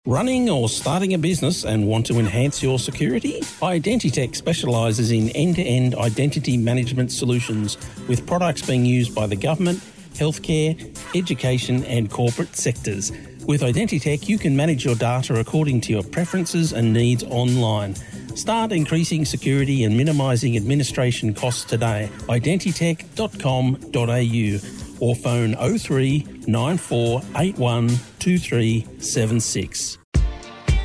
Running or starting a business and want to enhance your security? Identitech specialises in end-to-end identity management solutions with products being used by the government, healthcare, education and corporate sectors. With Identitech, you can manage your data according to your preferences and needs online. Start increasing security and minimising administration costs today. Identitech.com.au or phone 03 9481 2376.